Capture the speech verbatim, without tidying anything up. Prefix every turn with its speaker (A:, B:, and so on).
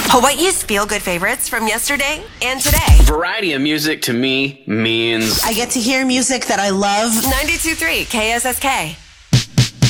A: Hawaii's feel-good favorites from yesterday and today.
B: Variety of music to me means
C: I get to hear music that I love.
A: ninety-two point three K S S K.